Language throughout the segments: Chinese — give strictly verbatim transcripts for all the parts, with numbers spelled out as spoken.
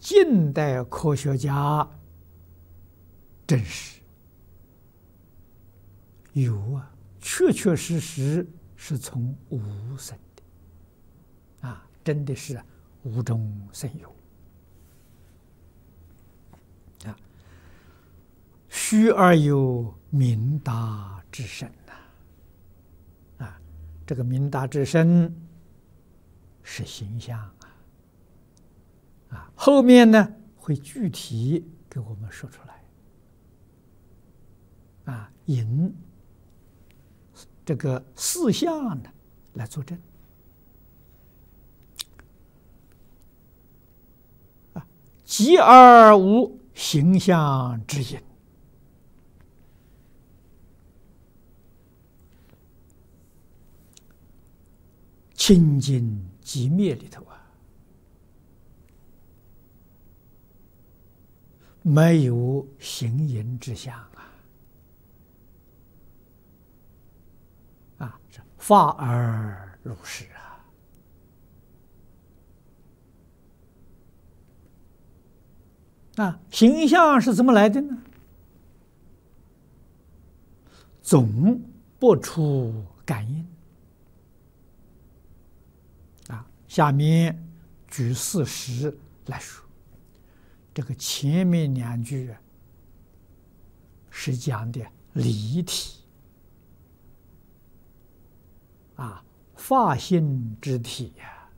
近代科学家证实，有啊，确确实实是从无生的，啊，真的是无中生有。啊，虚而有明达之身呐，啊，这个明达之身是形象啊，啊，后面呢会具体给我们说出来，啊，引这个四象呢来作证。啊，极而无形象之隐。清净寂灭里头啊，没有形影之相啊，啊，法而如是啊，那形象是怎么来的呢？总不出感应。下面举事实来说，这个前面两句是讲的离体啊，法性之体呀、啊，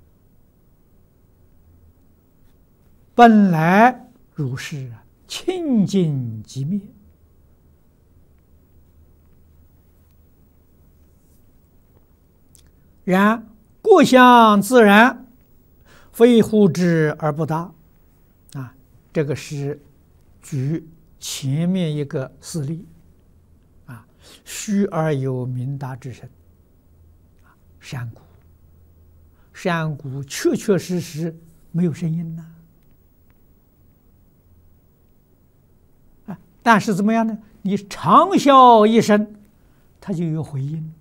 本来如是，清净寂灭。然过相自然，非护之而不达。啊，这个是举前面一个事例。啊，虚而有明达之身。啊，山谷，山谷确确实实没有声音呐。啊，但是怎么样呢？你长啸一声，它就有回音。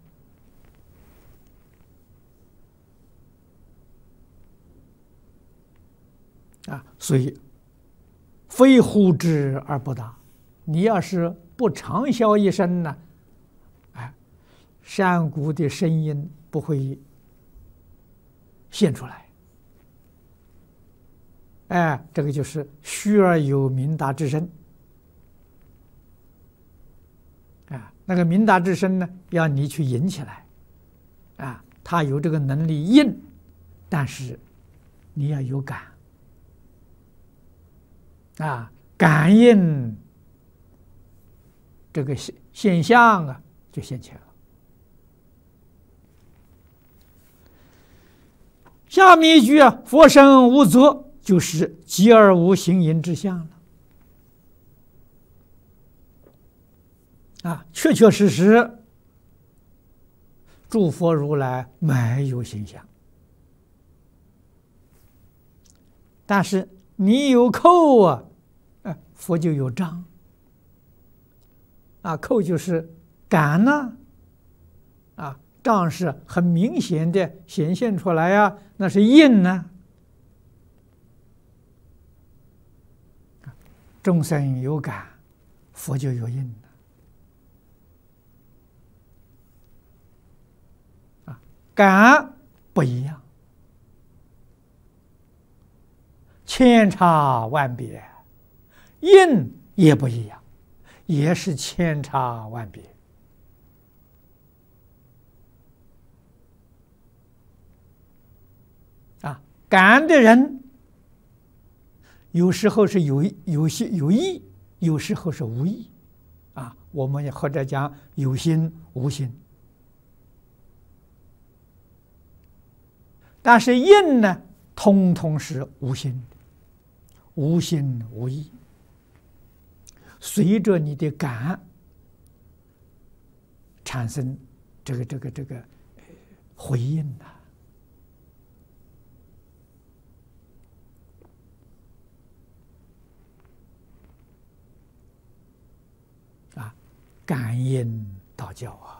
啊，所以非呼之而不达。你要是不长啸一声呢，哎，山谷的声音不会现出来。哎，这个就是虚而有明达之声。啊，那个明达之声呢，要你去引起来。啊，他有这个能力应，但是你要有感。啊，感应这个现现象啊，就现前了。下面一句啊，佛身无作，就是极而无形影之相了。啊，确确实实，诸佛如来没有形象，但是你有扣啊。啊，佛就有障啊，扣就是感呢，啊，障是很明显的显现出来呀、啊，那是应呢。众生有感，佛就有应啊，感不一样，千差万别。应也不一样，也是千差万别。啊，感的人有时候是有有些有意，有时候是无意。啊，我们或者讲有心无心。但是应呢，通通是无心，无心无意。随着你的感产生这个这个这个回应呐、啊，啊，感应道教啊。